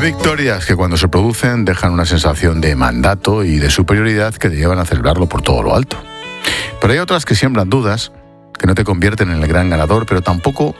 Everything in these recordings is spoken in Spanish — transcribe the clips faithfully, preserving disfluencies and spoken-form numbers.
victorias que cuando se producen dejan una sensación de mandato y de superioridad que te llevan a celebrarlo por todo lo alto. Pero hay otras que siembran dudas, que no te convierten en el gran ganador, pero tampoco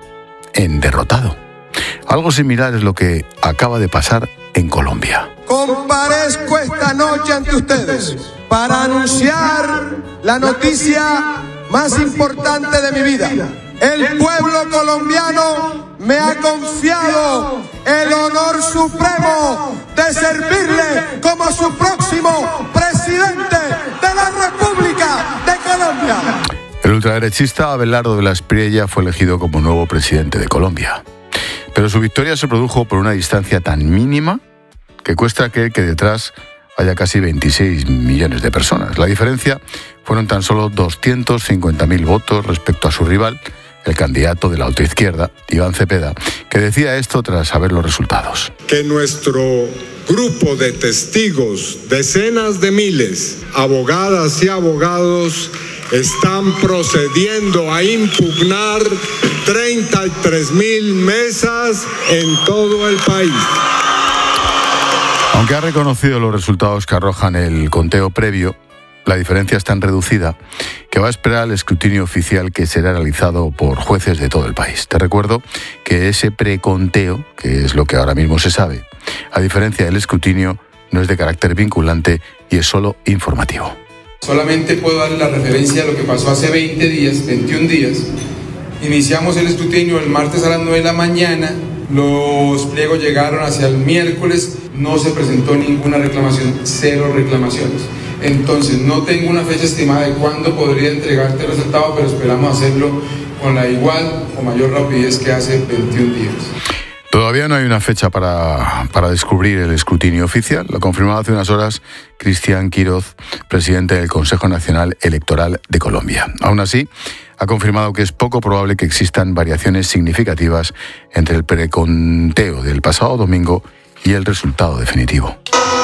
en derrotado. Algo similar es lo que acaba de pasar en Colombia. Comparezco esta noche ante ustedes para anunciar la noticia más importante de mi vida. El pueblo colombiano me ha confiado el honor supremo de servirle como su próximo presidente de la República de Colombia. El ultraderechista Abelardo de la Espriella fue elegido como nuevo presidente de Colombia. Pero su victoria se produjo por una distancia tan mínima que cuesta creer que detrás haya casi veintiséis millones de personas. La diferencia fueron tan solo doscientos cincuenta mil votos respecto a su rival, el candidato de la ultraizquierda, Iván Cepeda, que decía esto tras saber los resultados. Que nuestro grupo de testigos, decenas de miles, abogadas y abogados, están procediendo a impugnar treinta y tres mil mesas en todo el país. Aunque ha reconocido los resultados que arrojan el conteo previo, la diferencia es tan reducida que va a esperar el escrutinio oficial que será realizado por jueces de todo el país. Te recuerdo que ese preconteo, que es lo que ahora mismo se sabe, a diferencia del escrutinio, no es de carácter vinculante y es solo informativo. Solamente puedo darle la referencia a lo que pasó hace veinte días, veintiún días. Iniciamos el escrutinio el martes a las nueve de la mañana, los pliegos llegaron hacia el miércoles, no se presentó ninguna reclamación, cero reclamaciones. Entonces no tengo una fecha estimada de cuándo podría entregarte el resultado, pero esperamos hacerlo con la igual o mayor rapidez que hace veintiún días. Todavía no hay una fecha para, para descubrir el escrutinio oficial. Lo confirmó hace unas horas Cristian Quiroz, presidente del Consejo Nacional Electoral de Colombia. Aún así, ha confirmado que es poco probable que existan variaciones significativas entre el preconteo del pasado domingo y el resultado definitivo.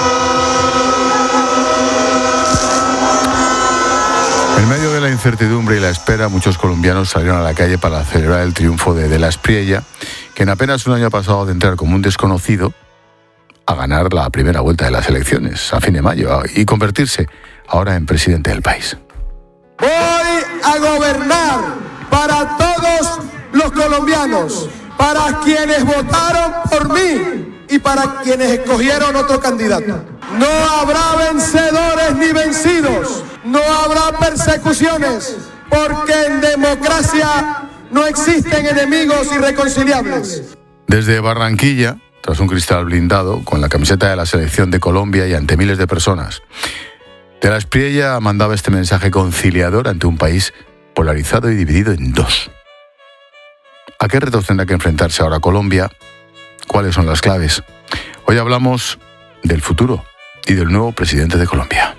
En medio de la incertidumbre y la espera, muchos colombianos salieron a la calle para celebrar el triunfo de De la Espriella, que en apenas un año ha pasado de entrar como un desconocido a ganar la primera vuelta de las elecciones a fin de mayo y convertirse ahora en presidente del país. Voy a gobernar para todos los colombianos, para quienes votaron por mí y para quienes escogieron otro candidato. No habrá vencedores ni vencidos, no habrá persecuciones, porque en democracia no existen enemigos irreconciliables. Desde Barranquilla, tras un cristal blindado, con la camiseta de la selección de Colombia y ante miles de personas, De la Espriella mandaba este mensaje conciliador ante un país polarizado y dividido en dos. ¿A qué retos tendrá que enfrentarse ahora Colombia? ¿Cuáles son las claves? Hoy hablamos del futuro y del nuevo presidente de Colombia.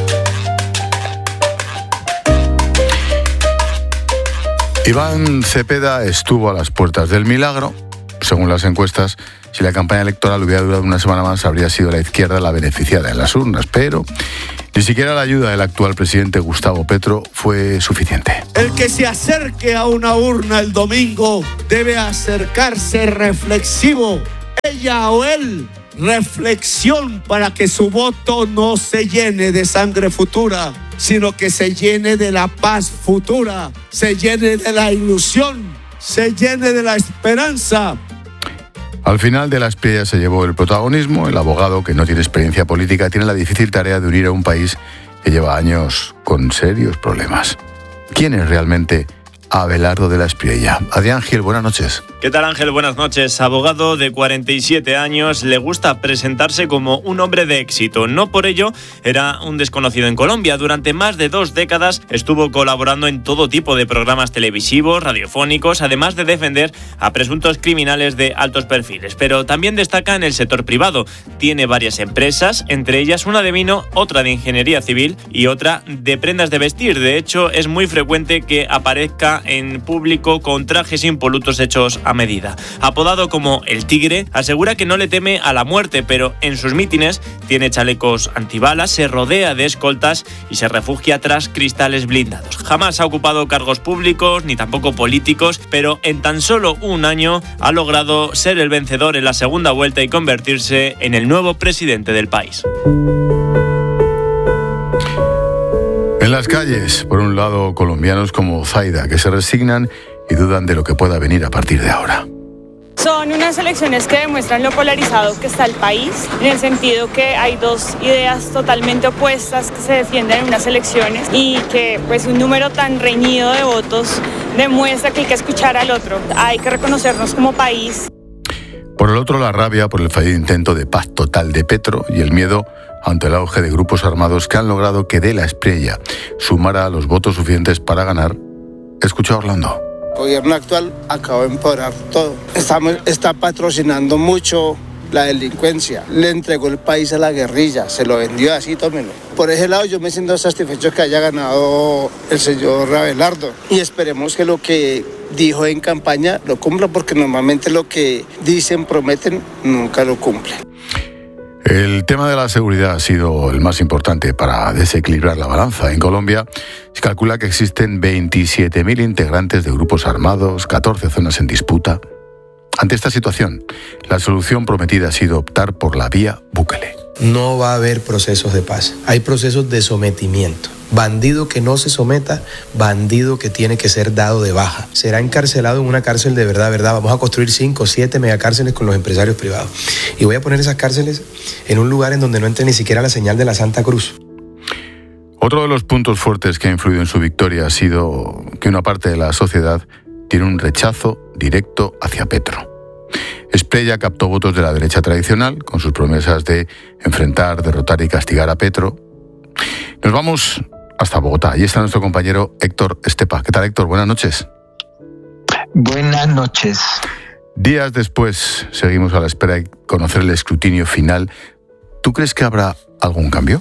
Iván Cepeda estuvo a las puertas del milagro. Según las encuestas, si la campaña electoral hubiera durado una semana más, habría sido la izquierda la beneficiada en las urnas, pero ni siquiera la ayuda del actual presidente Gustavo Petro fue suficiente. El que se acerque a una urna el domingo debe acercarse reflexivo, ella o él, reflexión para que su voto no se llene de sangre futura, sino que se llene de la paz futura, se llene de la ilusión, se llene de la esperanza. Al final, De la Espriella se llevó el protagonismo. El abogado, que no tiene experiencia política, tiene la difícil tarea de unir a un país que lleva años con serios problemas. ¿Quién es realmente Abelardo de la Espriella? Adrián Gil, buenas noches. ¿Qué tal, Ángel? Buenas noches. Abogado de cuarenta y siete años, le gusta presentarse como un hombre de éxito. No por ello era un desconocido en Colombia. Durante más de dos décadas estuvo colaborando en todo tipo de programas televisivos, radiofónicos, además de defender a presuntos criminales de altos perfiles. Pero también destaca en el sector privado. Tiene varias empresas, entre ellas una de vino, otra de ingeniería civil y otra de prendas de vestir. De hecho, es muy frecuente que aparezca salía en público con trajes impolutos hechos a medida. Apodado como el Tigre, asegura que no le teme a la muerte, pero en sus mítines tiene chalecos antibalas, se rodea de escoltas y se refugia tras cristales blindados. Jamás ha ocupado cargos públicos ni tampoco políticos, pero en tan solo un año ha logrado ser el vencedor en la segunda vuelta y convertirse en el nuevo presidente del país. En las calles, por un lado, colombianos como Zaida, que se resignan y dudan de lo que pueda venir a partir de ahora. Son unas elecciones que demuestran lo polarizado que está el país, en el sentido que hay dos ideas totalmente opuestas que se defienden en unas elecciones y que pues un número tan reñido de votos demuestra que hay que escuchar al otro. Hay que reconocernos como país. Por el otro, la rabia por el fallido intento de paz total de Petro y el miedo ante el auge de grupos armados que han logrado que De la Espriella sumara los votos suficientes para ganar. Escucha a Orlando. El gobierno actual acabó de empoderar todo. Estamos, está patrocinando mucho la delincuencia. Le entregó el país a la guerrilla, se lo vendió así, tómenlo. Por ese lado yo me siento satisfecho que haya ganado el señor Abelardo. Y esperemos que lo que dijo en campaña lo cumpla, porque normalmente lo que dicen, prometen, nunca lo cumplen. El tema de la seguridad ha sido el más importante para desequilibrar la balanza. En Colombia se calcula que existen veintisiete mil integrantes de grupos armados, catorce zonas en disputa. Ante esta situación, la solución prometida ha sido optar por la vía Bukele. No va a haber procesos de paz, hay procesos de sometimiento. Bandido que no se someta, bandido que tiene que ser dado de baja. Será encarcelado en una cárcel de verdad, verdad. Vamos a construir cinco, siete megacárceles con los empresarios privados. Y voy a poner esas cárceles en un lugar en donde no entre ni siquiera la señal de la Santa Cruz. Otro de los puntos fuertes que ha influido en su victoria ha sido que una parte de la sociedad tiene un rechazo directo hacia Petro. Espriella captó votos de la derecha tradicional con sus promesas de enfrentar, derrotar y castigar a Petro. Nos vamos hasta Bogotá. Allí está nuestro compañero Héctor Estepa. ¿Qué tal, Héctor? Buenas noches. Buenas noches. Días después, seguimos a la espera de conocer el escrutinio final. ¿Tú crees que habrá algún cambio?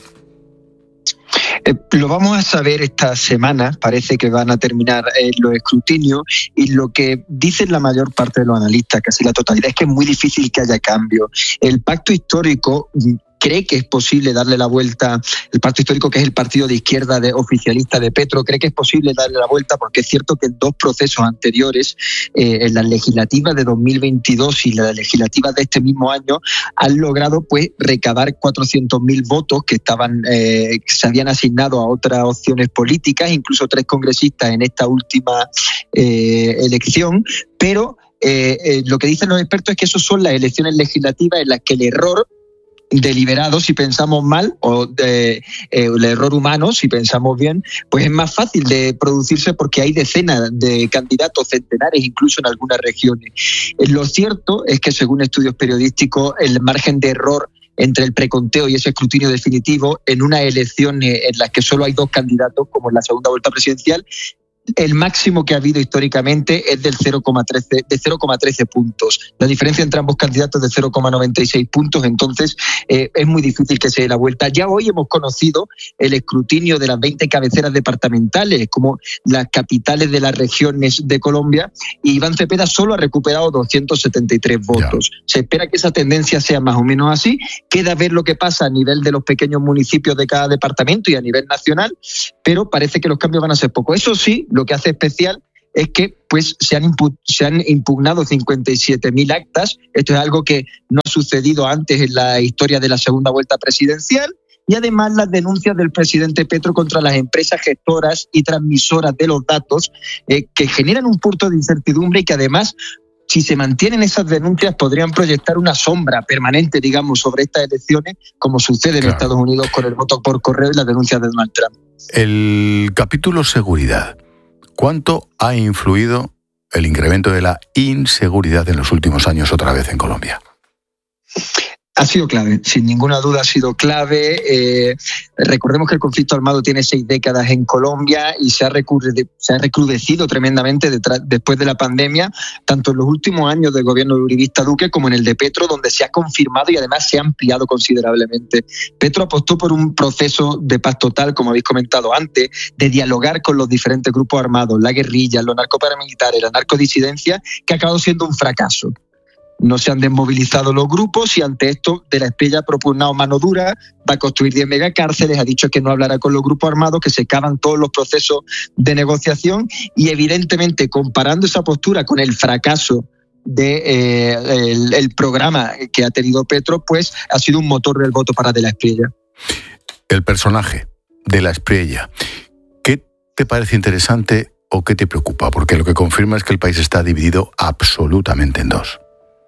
Eh, lo vamos a saber esta semana. Parece que van a terminar eh, los escrutinios, y lo que dicen la mayor parte de los analistas, casi la totalidad, es que es muy difícil que haya cambio. El pacto histórico cree que es posible darle la vuelta, el pacto histórico, que es el partido de izquierda de, oficialista de Petro, cree que es posible darle la vuelta, porque es cierto que en dos procesos anteriores, eh, en las legislativas de dos mil veintidós y las legislativas de este mismo año, han logrado pues recabar cuatrocientos mil votos que estaban eh, que se habían asignado a otras opciones políticas, incluso tres congresistas en esta última eh, elección, pero eh, eh, lo que dicen los expertos es que esas son las elecciones legislativas en las que el error deliberado, si pensamos mal, o de, eh, el error humano, si pensamos bien, pues es más fácil de producirse, porque hay decenas de candidatos, centenares incluso en algunas regiones. Eh, lo cierto es que, según estudios periodísticos, el margen de error entre el preconteo y ese escrutinio definitivo en una elección en la que solo hay dos candidatos, como en la segunda vuelta presidencial, el máximo que ha habido históricamente es del cero coma trece, de cero coma trece puntos. La diferencia entre ambos candidatos es de cero coma noventa y seis puntos, entonces eh, es muy difícil que se dé la vuelta. Ya hoy hemos conocido el escrutinio de las veinte cabeceras departamentales, como las capitales de las regiones de Colombia, y Iván Cepeda solo ha recuperado doscientos setenta y tres votos. Ya. Se espera que esa tendencia sea más o menos así. Queda ver lo que pasa a nivel de los pequeños municipios de cada departamento y a nivel nacional, pero parece que los cambios van a ser pocos. Eso sí, lo que hace especial es que pues, se, han impu- se han impugnado cincuenta y siete mil actas. Esto es algo que no ha sucedido antes en la historia de la segunda vuelta presidencial. Y además las denuncias del presidente Petro contra las empresas gestoras y transmisoras de los datos, eh, que generan un punto de incertidumbre, y que además, si se mantienen esas denuncias, podrían proyectar una sombra permanente, digamos, sobre estas elecciones, como sucede en claro. Estados Unidos con el voto por correo y las denuncias de Donald Trump. El capítulo seguridad. ¿Cuánto ha influido el incremento de la inseguridad en los últimos años otra vez en Colombia? Ha sido clave, sin ninguna duda ha sido clave. Eh, recordemos que el conflicto armado tiene seis décadas en Colombia y se ha, recrude, se ha recrudecido tremendamente detrás, después de la pandemia, tanto en los últimos años del gobierno de Uribista Duque como en el de Petro, donde se ha confirmado y además se ha ampliado considerablemente. Petro apostó por un proceso de paz total, como habéis comentado antes, de dialogar con los diferentes grupos armados, la guerrilla, los narcoparamilitares, la narcodisidencia, que ha acabado siendo un fracaso. No se han desmovilizado los grupos y ante esto De la Espriella ha propugnado mano dura, va a construir diez megacárceles, ha dicho que no hablará con los grupos armados, que se acaban todos los procesos de negociación y evidentemente comparando esa postura con el fracaso de, eh, el, el programa que ha tenido Petro, pues ha sido un motor del voto para De la Espriella. El personaje De la Espriella, ¿qué te parece interesante o qué te preocupa? Porque lo que confirma es que el país está dividido absolutamente en dos.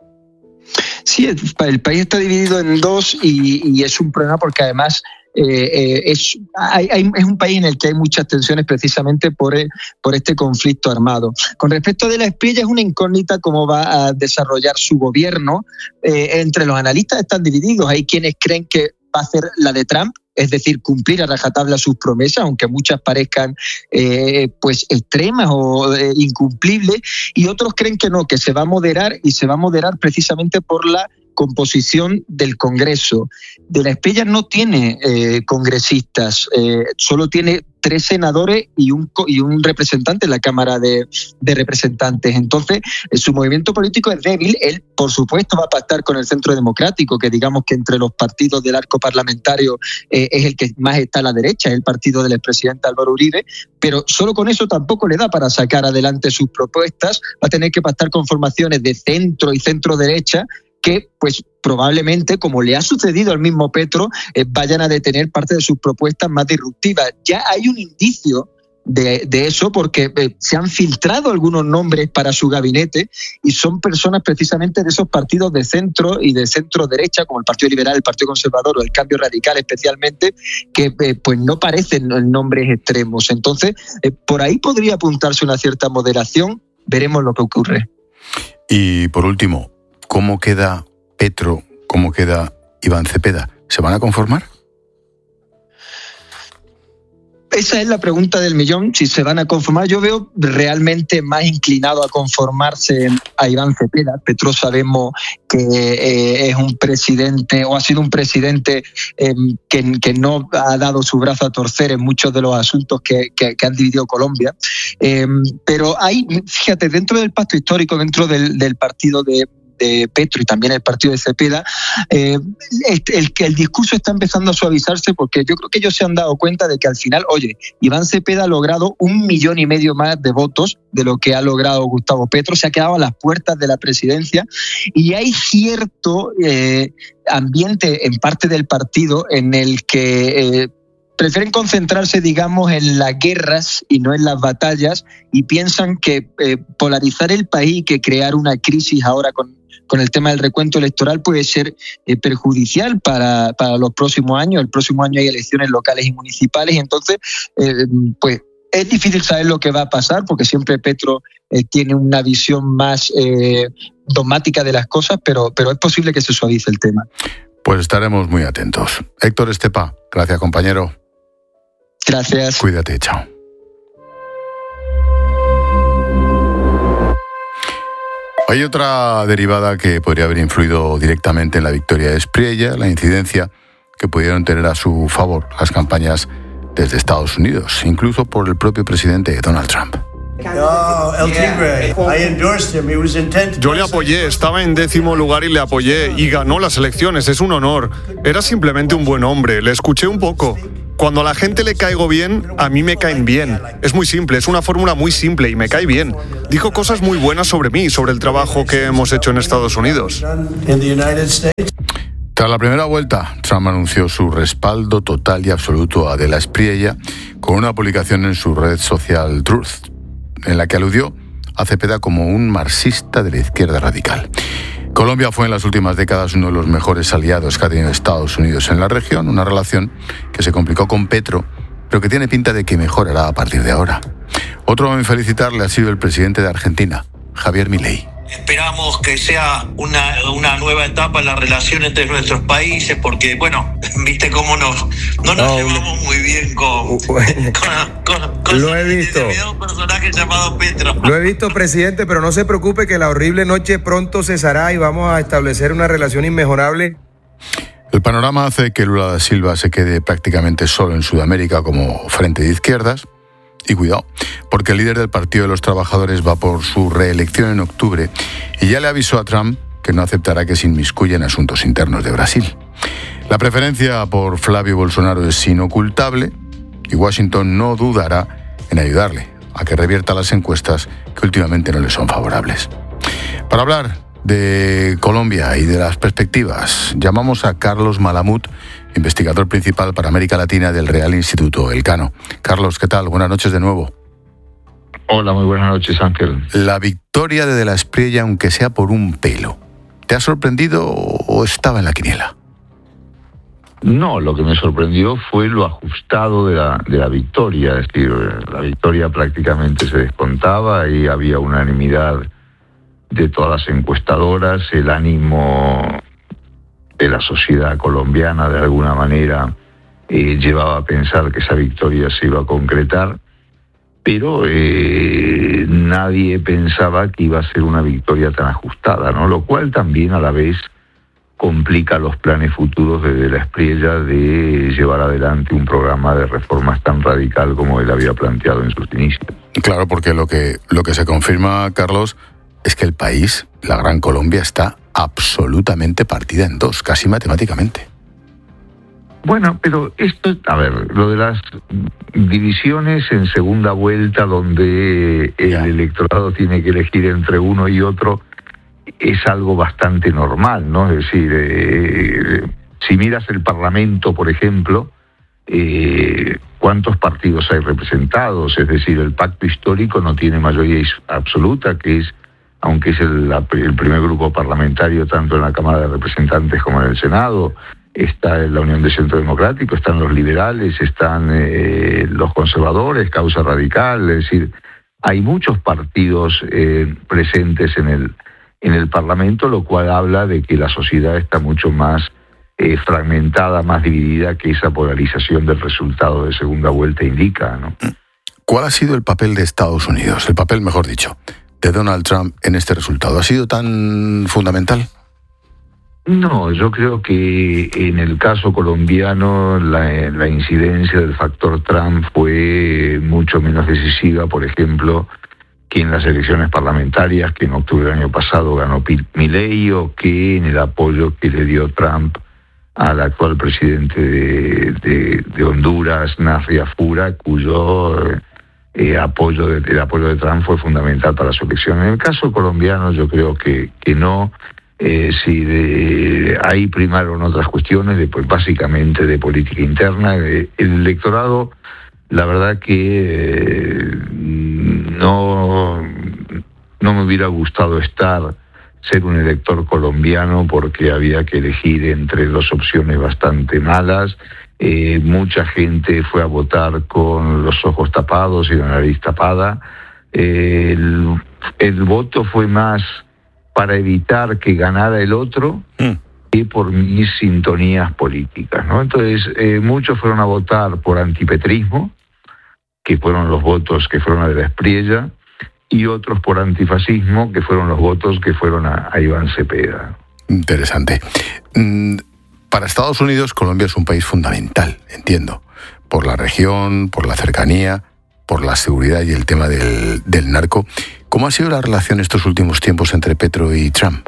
Sí, el, el país está dividido en dos y, y es un problema porque además eh, eh, es, hay, hay, es un país en el que hay muchas tensiones precisamente por, por este conflicto armado. Con respecto a De la Espriella, es una incógnita cómo va a desarrollar su gobierno. Eh, entre los analistas están divididos. Hay quienes creen que va a ser la de Trump, es decir, cumplir a rajatabla sus promesas, aunque muchas parezcan eh, pues extremas o eh, incumplibles, y otros creen que no, que se va a moderar y se va a moderar precisamente por la composición del Congreso. De la Espriella no tiene eh, congresistas, eh, solo tiene tres senadores y un, y un representante en la Cámara de, de Representantes. Entonces, eh, su movimiento político es débil. Él, por supuesto, va a pactar con el Centro Democrático, que digamos que entre los partidos del arco parlamentario eh, es el que más está a la derecha, es el partido del expresidente Álvaro Uribe, pero solo con eso tampoco le da para sacar adelante sus propuestas. Va a tener que pactar con formaciones de centro y centro-derecha, que pues probablemente, como le ha sucedido al mismo Petro, eh, vayan a detener parte de sus propuestas más disruptivas. Ya hay un indicio de, de eso porque eh, se han filtrado algunos nombres para su gabinete y son personas precisamente de esos partidos de centro y de centro-derecha, como el Partido Liberal, el Partido Conservador o el Cambio Radical especialmente, que eh, pues no parecen nombres extremos. Entonces, eh, por ahí podría apuntarse una cierta moderación. Veremos lo que ocurre. Y por último, ¿cómo queda Petro? ¿Cómo queda Iván Cepeda? ¿Se van a conformar? Esa es la pregunta del millón, si se van a conformar. Yo veo realmente más inclinado a conformarse a Iván Cepeda. Petro sabemos que eh, es un presidente, o ha sido un presidente eh, que, que no ha dado su brazo a torcer en muchos de los asuntos que, que, que han dividido Colombia. Eh, pero hay, fíjate, dentro del pacto histórico, dentro del, del partido de de Petro y también el partido de Cepeda, eh, el, el, el discurso está empezando a suavizarse porque yo creo que ellos se han dado cuenta de que al final, oye, Iván Cepeda ha logrado un millón y medio más de votos de lo que ha logrado Gustavo Petro, se ha quedado a las puertas de la presidencia y hay cierto eh, ambiente en parte del partido en el que eh, prefieren concentrarse, digamos, en las guerras y no en las batallas y piensan que eh, polarizar el país, que crear una crisis ahora con con el tema del recuento electoral puede ser eh, perjudicial para, para los próximos años. El próximo año hay elecciones locales y municipales y entonces, eh, pues, es difícil saber lo que va a pasar porque siempre Petro eh, tiene una visión más eh, dogmática de las cosas, pero, pero es posible que se suavice el tema. Pues estaremos muy atentos. Héctor Estepa, gracias, compañero. Gracias. Cuídate, chao. Hay otra derivada que podría haber influido directamente en la victoria de Espriella, la incidencia que pudieron tener a su favor las campañas desde Estados Unidos, incluso por el propio presidente Donald Trump. No, El Tigre. I endorsed him. He was intended. Yo le apoyé, estaba en décimo lugar y le apoyé y ganó las elecciones, es un honor. Era simplemente un buen hombre, le escuché un poco. Cuando a la gente le caigo bien, a mí me caen bien. Es muy simple, es una fórmula muy simple y me cae bien. Dijo cosas muy buenas sobre mí, sobre el trabajo que hemos hecho en Estados Unidos. Tras la primera vuelta, Trump anunció su respaldo total y absoluto a De la Espriella con una publicación en su red social Truth, en la que aludió a Cepeda como un marxista de la izquierda radical. Colombia fue en las últimas décadas uno de los mejores aliados que ha tenido Estados Unidos en la región, una relación que se complicó con Petro, pero que tiene pinta de que mejorará a partir de ahora. Otro en felicitarle ha sido el presidente de Argentina, Javier Milei. Esperamos que sea una, una nueva etapa en la relación entre nuestros países, porque, bueno, viste cómo nos, no nos no, llevamos muy bien con, bueno, con, con, con lo he visto. un personaje llamado Petro. Lo he visto, presidente, pero no se preocupe que la horrible noche pronto cesará y vamos a establecer una relación inmejorable. El panorama hace que Lula da Silva se quede prácticamente solo en Sudamérica como frente de izquierdas. Y cuidado, porque el líder del Partido de los Trabajadores va por su reelección en octubre y ya le avisó a Trump que no aceptará que se inmiscuya en asuntos internos de Brasil. La preferencia por Flavio Bolsonaro es inocultable y Washington no dudará en ayudarle a que revierta las encuestas que últimamente no le son favorables. Para hablar de Colombia y de las perspectivas, llamamos a Carlos Malamud, investigador principal para América Latina del Real Instituto Elcano. Carlos, ¿qué tal? Buenas noches de nuevo. Hola, muy buenas noches, Ángel. La victoria de De la Espriella, aunque sea por un pelo, ¿te ha sorprendido o estaba en la quiniela? No, lo que me sorprendió fue lo ajustado de la, de la victoria. Es decir, la victoria prácticamente se descontaba y había unanimidad de todas las encuestadoras. El ánimo de la sociedad colombiana, de alguna manera, eh, llevaba a pensar que esa victoria se iba a concretar, pero eh, nadie pensaba que iba a ser una victoria tan ajustada, ¿no? Lo cual también a la vez complica los planes futuros de De la Espriella de llevar adelante un programa de reformas tan radical como él había planteado en sus inicios. Claro, porque lo que, lo que se confirma, Carlos, es que el país, la Gran Colombia, está absolutamente partida en dos, casi matemáticamente. Bueno, pero esto, a ver, lo de las divisiones en segunda vuelta, donde el ya. electorado tiene que elegir entre uno y otro, es algo bastante normal, ¿no? Es decir, eh, si miras el Parlamento, por ejemplo, eh, ¿cuántos partidos hay representados? Es decir, el pacto histórico no tiene mayoría absoluta, que es, aunque es el, el primer grupo parlamentario tanto en la Cámara de Representantes como en el Senado. Está en la Unión de Centro Democrático, están los liberales, están eh, los conservadores, Causa Radical. Es decir, hay muchos partidos eh, presentes en el, en el Parlamento, lo cual habla de que la sociedad está mucho más eh, fragmentada, más dividida, que esa polarización del resultado de segunda vuelta indica, ¿no? ¿Cuál ha sido el papel de Estados Unidos, el papel, mejor dicho, de Donald Trump en este resultado? ¿Ha sido tan fundamental? No, yo creo que en el caso colombiano la, la incidencia del factor Trump fue mucho menos decisiva, por ejemplo, que en las elecciones parlamentarias, que en octubre del año pasado ganó Milei, o que en el apoyo que le dio Trump al actual presidente de, de, de Honduras, Nasri Afura, cuyo eh, apoyo de, el apoyo de Trump fue fundamental para su elección. En el caso colombiano yo creo que, que no. Eh, si de ahí primaron otras cuestiones, de, pues, básicamente de política interna. Eh, el electorado, la verdad que eh, no, no me hubiera gustado estar, ser un elector colombiano, porque había que elegir entre dos opciones bastante malas. Eh, mucha gente fue a votar con los ojos tapados y la nariz tapada. Eh, el, el voto fue más para evitar que ganara el otro mm. y por mis sintonías políticas, ¿no? Entonces, eh, muchos fueron a votar por antipetrismo, que fueron los votos que fueron a De la Espriella, y otros por antifascismo, que fueron los votos que fueron a, a Iván Cepeda. Interesante. Para Estados Unidos, Colombia es un país fundamental, entiendo, por la región, por la cercanía, por la seguridad y el tema del, del narco. ¿Cómo ha sido la relación estos últimos tiempos entre Petro y Trump?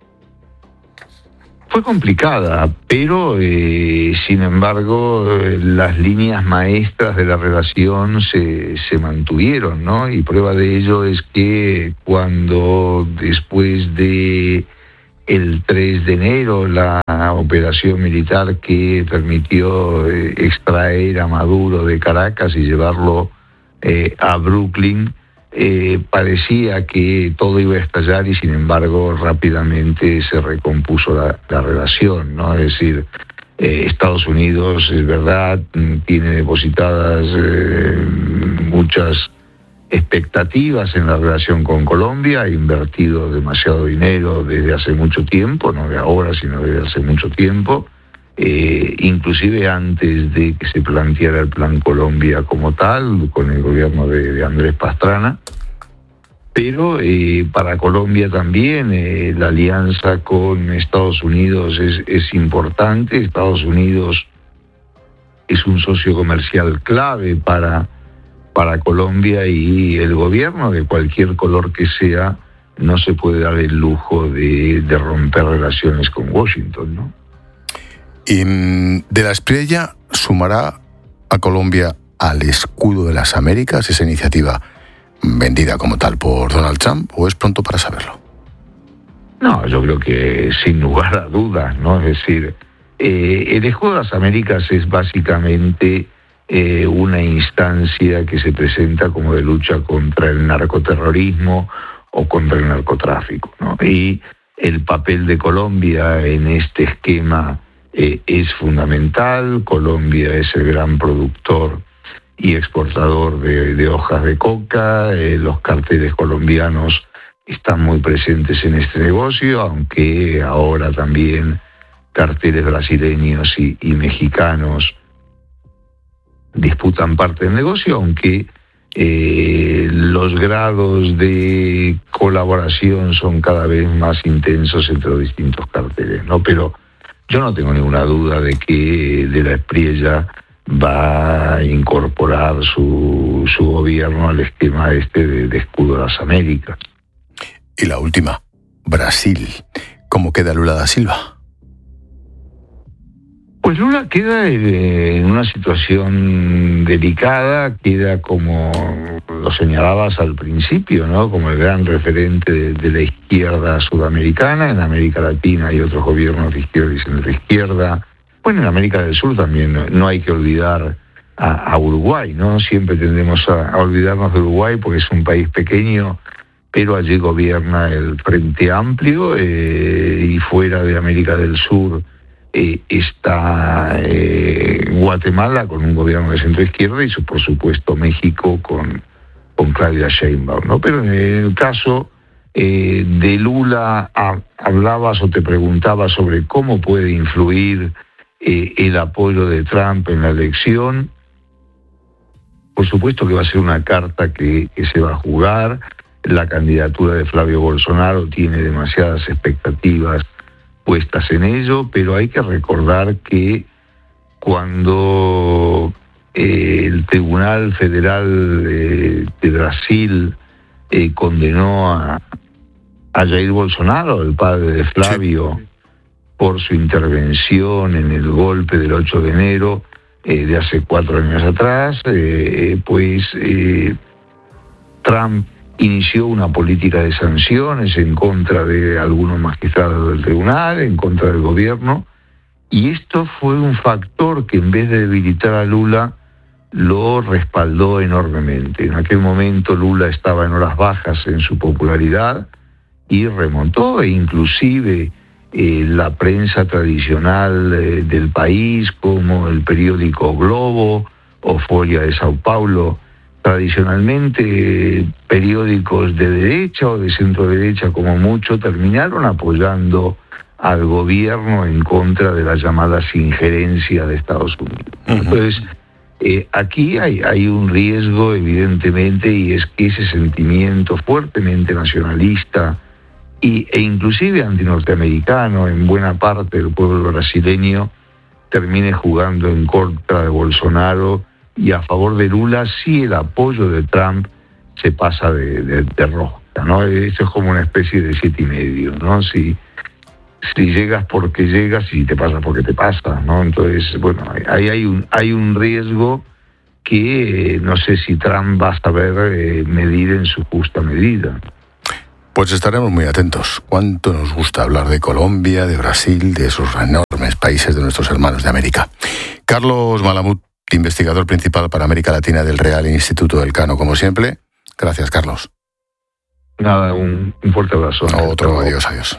Fue complicada, pero eh, sin embargo eh, las líneas maestras de la relación se, se mantuvieron, ¿no? Y prueba de ello es que cuando después de el tres de enero, la operación militar que permitió eh, extraer a Maduro de Caracas y llevarlo eh, a Brooklyn, Eh, parecía que todo iba a estallar y sin embargo rápidamente se recompuso la, la relación, ¿no? Es decir, eh, Estados Unidos, es verdad, tiene depositadas eh, muchas expectativas en la relación con Colombia, ha invertido demasiado dinero desde hace mucho tiempo, no de ahora, sino desde hace mucho tiempo, eh, inclusive antes de que se planteara el Plan Colombia como tal, con el gobierno de, de Andrés Pastrana. Pero eh, para Colombia también eh, la alianza con Estados Unidos es, es importante. Estados Unidos es un socio comercial clave para, para Colombia, y el gobierno, de cualquier color que sea, no se puede dar el lujo de, de romper relaciones con Washington, ¿no? Y de la Espriella sumará a Colombia al escudo de las Américas, esa iniciativa vendida como tal por Donald Trump, ¿o es pronto para saberlo? No, yo creo que sin lugar a dudas, ¿no? Es decir, eh, el escudo de las Américas es básicamente eh, una instancia que se presenta como de lucha contra el narcoterrorismo o contra el narcotráfico, ¿no? Y el papel de Colombia en este esquema eh, es fundamental. Colombia es el gran productor y exportador de, de hojas de coca. Eh, los carteles colombianos están muy presentes en este negocio, aunque ahora también carteles brasileños y, y mexicanos disputan parte del negocio, aunque eh, los grados de colaboración son cada vez más intensos entre los distintos carteles, ¿no? Pero yo no tengo ninguna duda de que de la Espriella va a incorporar su, su gobierno al esquema este de, de escudo de las Américas. Y la última, Brasil. ¿Cómo queda Lula da Silva? Pues Lula queda en una situación delicada, queda como lo señalabas al principio, ¿no? Como el gran referente de, de la izquierda sudamericana. En América Latina hay otros gobiernos de izquierda y centroizquierda. Bueno, en América del Sur también no, no hay que olvidar a, a Uruguay, ¿no? Siempre tendemos a, a olvidarnos de Uruguay porque es un país pequeño, pero allí gobierna el Frente Amplio, eh, y fuera de América del Sur eh, está eh, Guatemala con un gobierno de centro-izquierda, y por supuesto México con, con Claudia Sheinbaum, ¿no? Pero en el caso eh, de Lula, a, hablabas o te preguntabas sobre cómo puede influir Eh, el apoyo de Trump en la elección. Por supuesto que va a ser una carta que, que se va a jugar. La candidatura de Flavio Bolsonaro tiene demasiadas expectativas puestas en ello, pero hay que recordar que cuando eh, el Tribunal Federal eh, de Brasil eh, condenó a, a Jair Bolsonaro, el padre de Flavio, sí, por su intervención en el golpe del ocho de enero eh, de hace cuatro años atrás, eh, pues eh, Trump inició una política de sanciones en contra de algunos magistrados del tribunal, en contra del gobierno, y esto fue un factor que en vez de debilitar a Lula, lo respaldó enormemente. En aquel momento Lula estaba en horas bajas en su popularidad y remontó, e inclusive Eh, la prensa tradicional eh, del país, como el periódico Globo o Folha de Sao Paulo, tradicionalmente eh, periódicos de derecha o de centro derecha como mucho, terminaron apoyando al gobierno en contra de las llamadas injerencias de Estados Unidos. Uh-huh. Entonces, eh, aquí hay, hay un riesgo evidentemente, y es que ese sentimiento fuertemente nacionalista Y, e inclusive antinorteamericano en buena parte del pueblo brasileño termine jugando en contra de Bolsonaro y a favor de Lula si el apoyo de Trump se pasa de, de, de rosca, ¿no? Eso es como una especie de siete y medio, ¿no? Si, si llegas porque llegas y te pasa porque te pasa, ¿no? Entonces, bueno, ahí hay un, hay un riesgo que eh, no sé si Trump va a saber eh, medir en su justa medida. Pues estaremos muy atentos. Cuánto nos gusta hablar de Colombia, de Brasil, de esos enormes países de nuestros hermanos de América. Carlos Malamud, investigador principal para América Latina del Real Instituto Elcano, como siempre. Gracias, Carlos. Nada, un, un fuerte abrazo. Otro, adiós, adiós.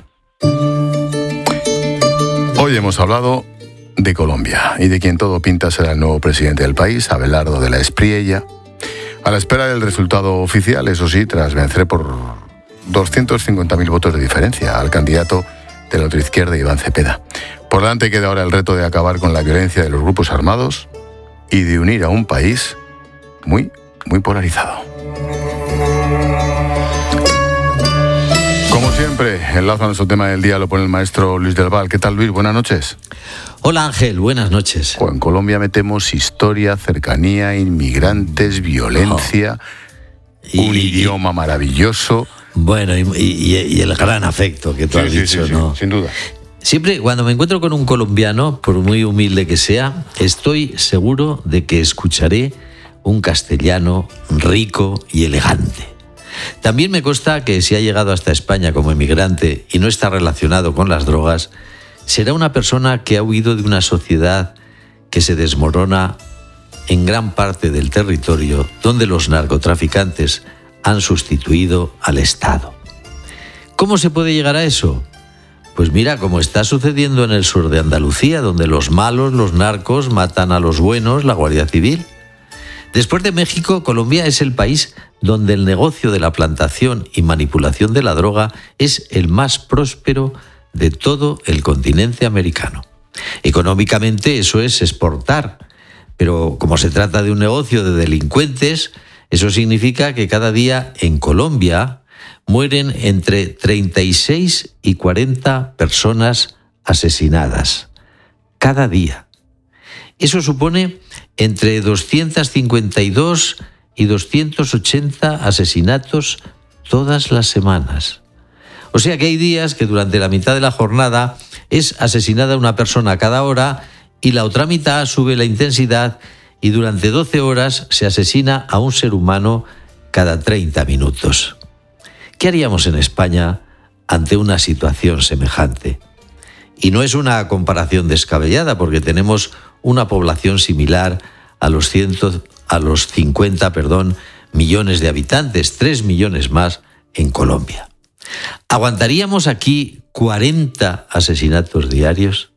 Hoy hemos hablado de Colombia y de quien todo pinta será el nuevo presidente del país, Abelardo de la Espriella. a la espera del resultado oficial, eso sí, tras vencer por doscientos cincuenta mil votos de diferencia al candidato de la ultraizquierda Iván Cepeda. Por delante queda ahora el reto de acabar con la violencia de los grupos armados y de unir a un país muy, muy polarizado. Como siempre, el lazo a nuestro tema del día lo pone el maestro Luis del Val. ¿Qué tal, Luis? Buenas noches. Hola, Ángel. Buenas noches. En Colombia metemos historia, cercanía, inmigrantes, violencia, oh. y, un y, idioma maravilloso. Bueno, y, y, y el gran afecto que tú sí, has sí, dicho, sí, ¿no? Sí, sin duda. Siempre, cuando me encuentro con un colombiano, por muy humilde que sea, estoy seguro de que escucharé un castellano rico y elegante. También me consta que si ha llegado hasta España como emigrante y no está relacionado con las drogas, será una persona que ha huido de una sociedad que se desmorona en gran parte del territorio donde los narcotraficantes han sustituido al Estado. ¿Cómo se puede llegar a eso? Pues mira, como está sucediendo en el sur de Andalucía, donde los malos, los narcos, matan a los buenos, la Guardia Civil. Después de México, Colombia es el país donde el negocio de la plantación y manipulación de la droga es el más próspero de todo el continente americano. Económicamente eso es exportar, pero como se trata de un negocio de delincuentes, eso significa que cada día en Colombia mueren entre treinta y seis y cuarenta personas asesinadas. Cada día. Eso supone entre doscientos cincuenta y dos y doscientos ochenta asesinatos todas las semanas. O sea que hay días que durante la mitad de la jornada es asesinada una persona cada hora y la otra mitad sube la intensidad y durante doce horas se asesina a un ser humano cada treinta minutos. ¿Qué haríamos en España ante una situación semejante? Y no es una comparación descabellada porque tenemos una población similar a los, ciento, a los cincuenta perdón, millones de habitantes, tres millones más en Colombia. ¿Aguantaríamos aquí cuarenta asesinatos diarios?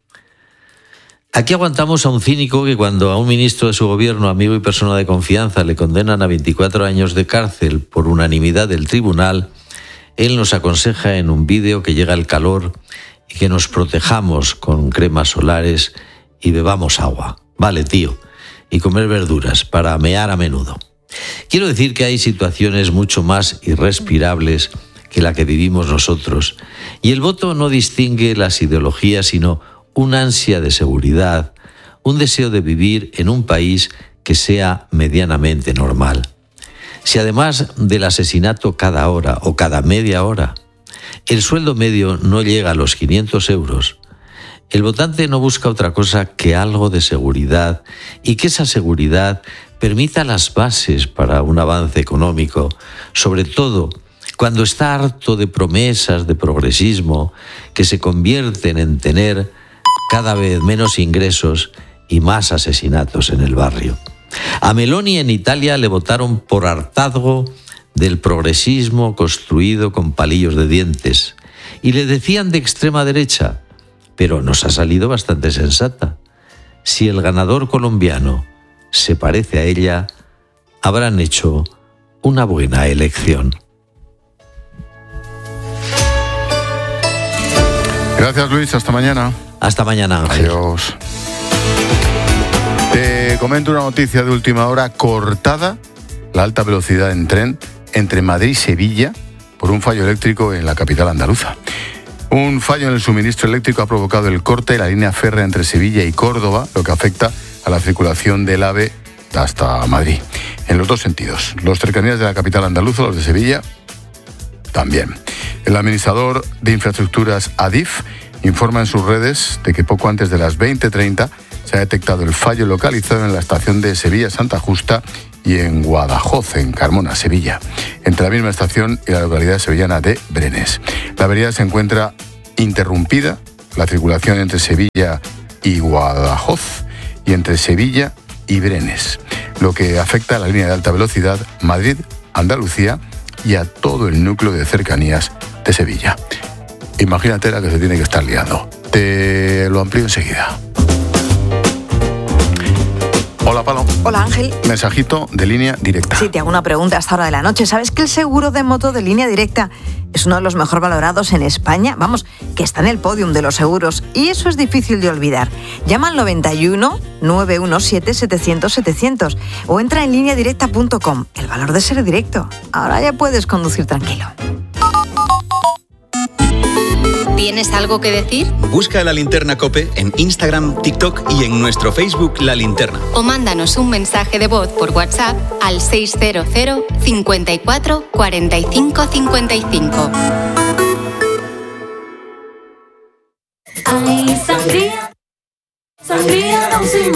Aquí aguantamos a un cínico que cuando a un ministro de su gobierno, amigo y persona de confianza, le condenan a veinticuatro años de cárcel por unanimidad del tribunal, él nos aconseja en un vídeo que llega el calor y que nos protejamos con cremas solares y bebamos agua. Vale, tío, y comer verduras para mear a menudo. Quiero decir que hay situaciones mucho más irrespirables que la que vivimos nosotros, y el voto no distingue las ideologías, sino una ansia de seguridad, un deseo de vivir en un país que sea medianamente normal. Si además del asesinato cada hora o cada media hora, el sueldo medio no llega a los quinientos euros, el votante no busca otra cosa que algo de seguridad y que esa seguridad permita las bases para un avance económico, sobre todo cuando está harto de promesas de progresismo que se convierten en tener cada vez menos ingresos y más asesinatos en el barrio. A Meloni en Italia le votaron por hartazgo del progresismo construido con palillos de dientes y le decían de extrema derecha, pero nos ha salido bastante sensata. Si el ganador colombiano se parece a ella, habrán hecho una buena elección. Gracias, Luis. Hasta mañana. Hasta mañana, Ángel. Adiós. Te comento una noticia de última hora. Cortada la alta velocidad en tren entre Madrid y Sevilla por un fallo eléctrico en la capital andaluza. Un fallo en el suministro eléctrico ha provocado el corte de la línea férrea entre Sevilla y Córdoba, lo que afecta a la circulación del AVE hasta Madrid. En los dos sentidos. Los cercanías de la capital andaluza, los de Sevilla, también. El administrador de infraestructuras Adif informa en sus redes de que poco antes de las veinte treinta se ha detectado el fallo localizado en la estación de Sevilla-Santa Justa y en Guadajoz, en Carmona, Sevilla, entre la misma estación y la localidad sevillana de Brenes. La avería se encuentra interrumpida, la circulación entre Sevilla y Guadajoz y entre Sevilla y Brenes, lo que afecta a la línea de alta velocidad Madrid-Andalucía y a todo el núcleo de cercanías de Sevilla. Imagínate la que se tiene que estar liando. Te lo amplío enseguida. Hola, Palo. Hola, Ángel. Mensajito de Línea Directa. Sí, te hago una pregunta a esta hora de la noche. ¿Sabes que el seguro de moto de Línea Directa es uno de los mejor valorados en España? Vamos, que está en el podium de los seguros. Y eso es difícil de olvidar. Llama al noventa y uno, nueve uno siete, setecientos, setecientos o entra en línea directa punto com. El valor de ser directo. Ahora ya puedes conducir tranquilo. ¿Tienes algo que decir? Busca La Linterna COPE en Instagram, TikTok y en nuestro Facebook La Linterna. O mándanos un mensaje de voz por WhatsApp al seiscientos, cincuenta y cuatro, cuarenta y cinco, cincuenta y cinco. Ay, sangría, sangría, no sin